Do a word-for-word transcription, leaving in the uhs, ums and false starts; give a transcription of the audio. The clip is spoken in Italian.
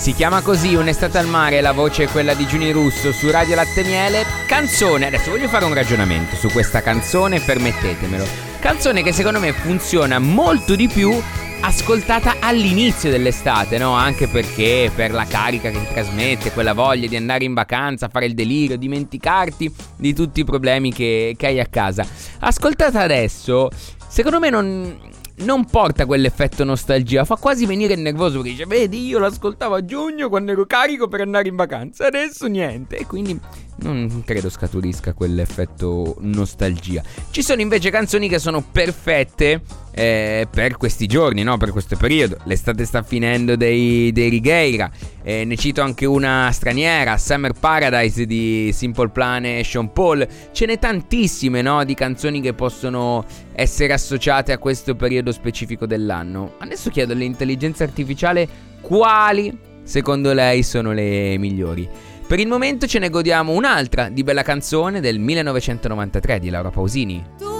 Si chiama così, Un'estate al mare, la voce è quella di Giuni Russo su Radio Latte Miele. Canzone, adesso voglio fare un ragionamento su questa canzone, permettetemelo. Canzone che secondo me funziona molto di più ascoltata all'inizio dell'estate, no? Anche perché per la carica che ti trasmette, quella voglia di andare in vacanza, fare il delirio, dimenticarti di tutti i problemi che, che hai a casa. Ascoltata adesso, secondo me non... non porta quell'effetto nostalgia, fa quasi venire il nervoso perché dice: vedi, io l'ascoltavo a giugno quando ero carico per andare in vacanza, adesso niente. E quindi non credo scaturisca quell'effetto nostalgia. Ci sono invece canzoni che sono perfette eh, per questi giorni, no? Per questo periodo. L'estate sta finendo dei, dei Righeira. Eh, ne cito anche una straniera, Summer Paradise di Simple Plan e Sean Paul. Ce n'è tantissime, no? Di canzoni che possono essere associate a questo periodo specifico dell'anno. Adesso chiedo all'intelligenza artificiale quali secondo lei sono le migliori. Per il momento ce ne godiamo un'altra di bella canzone del millenovecentonovantatré di Laura Pausini.